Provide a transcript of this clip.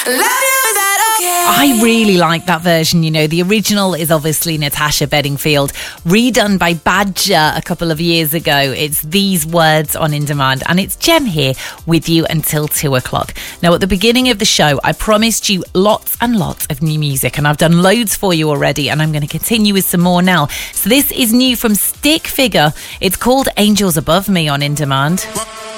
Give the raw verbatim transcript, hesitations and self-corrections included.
Love you, is that okay? I really like that version. You know, the original is obviously Natasha Bedingfield, redone by Badger a couple of years ago. It's These Words on In Demand, and it's Jem here with you until two o'clock. Now, at the beginning of the show, I promised you lots and lots of new music, and I've done loads for you already, and I'm going to continue with some more now. So this is new from Stick Figure. It's called Angels Above Me on In Demand.